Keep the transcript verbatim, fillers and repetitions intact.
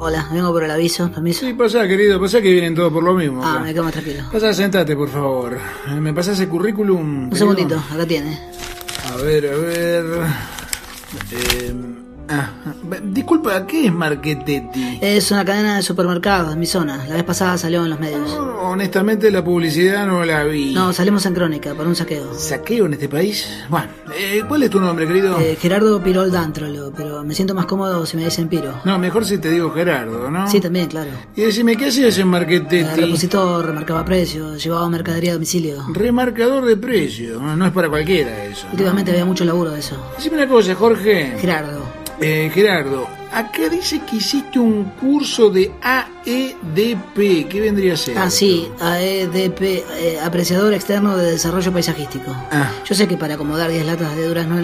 Hola, vengo por el aviso, permiso. Sí, pasá, querido, pasá que vienen todos por lo mismo. Ah, acá. me quedo más tranquilo. Pasá, sentate, por favor. ¿Me pasás el currículum? Un querido? segundito, acá tiene. A ver, a ver... Eh... Ah, disculpa, ¿qué es Marchetti? Es una cadena de supermercados en mi zona. La vez pasada salió en los medios. No, honestamente la publicidad no la vi. No, salimos en Crónica por un saqueo. ¿Saqueo en este país? Bueno, eh, ¿cuál es tu nombre, querido? Eh, Gerardo Pirol Dantrolo, pero me siento más cómodo si me dicen Piro. No, mejor si te digo Gerardo, ¿no? Sí, también, claro. Y decime, ¿qué hacías en Marchetti? El repositor remarcaba precios, llevaba mercadería a domicilio. Remarcador de precio, no es para cualquiera eso. Últimamente había mucho laburo de eso. Decime una cosa, Jorge. Gerardo. Eh, Gerardo, acá dice que hiciste un curso de A E D P. ¿Qué vendría a ser? Ah, sí, A E D P, eh, Apreciador Externo de Desarrollo Paisajístico. Ah. Yo sé que para acomodar diez latas de durazno